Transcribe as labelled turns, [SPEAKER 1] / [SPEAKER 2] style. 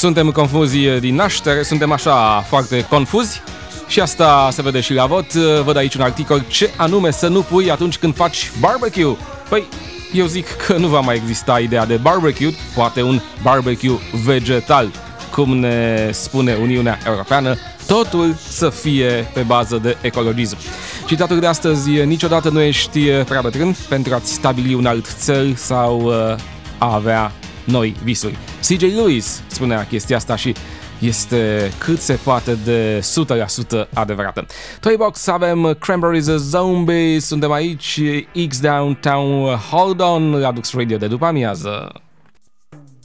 [SPEAKER 1] Suntem confuzi din naștere, suntem așa foarte confuzi și asta se vede și la vot. Văd aici un articol, ce anume să nu pui atunci când faci barbecue. Păi, eu zic că nu va mai exista ideea de barbecue, poate un barbecue vegetal. Cum ne spune Uniunea Europeană, totul să fie pe bază de ecologism. Citatul de astăzi: niciodată nu ești prea bătrân pentru a-ți stabili un alt țel sau a avea noi visuri. C.J. Lewis spunea chestia asta și este cât se poate de 100% adevărată. Toybox, avem Cranberries Zombie, suntem aici, X Downtown, Hold On, la Dux Radio de după amiază.